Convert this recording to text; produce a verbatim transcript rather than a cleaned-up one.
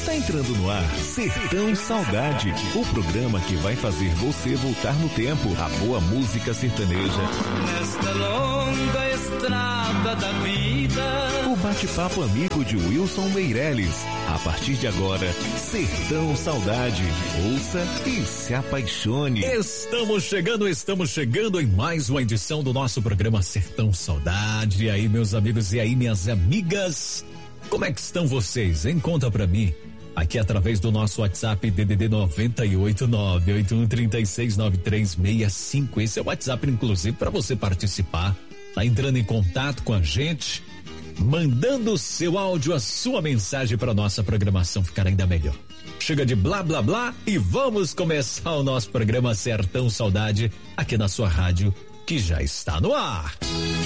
Está entrando no ar Sertão Saudade, o programa que vai fazer você voltar no tempo. A boa música sertaneja. Nesta longa estrada da vida. O bate-papo amigo de Wilson Meirelles. A partir de agora, Sertão Saudade. Ouça e se apaixone. Estamos chegando, estamos chegando em mais uma edição do nosso programa Sertão Saudade. E aí, meus amigos, e aí, minhas amigas, como é que estão vocês, hein? Conta pra mim, aqui através do nosso WhatsApp D D D nove oito nove oito um três seis nove três seis cinco. Esse é o WhatsApp, inclusive, para você participar, tá entrando em contato com a gente, mandando o seu áudio, a sua mensagem para nossa programação ficar ainda melhor. Chega de blá blá blá e vamos começar o nosso programa Sertão Saudade aqui na sua rádio, que já está no ar.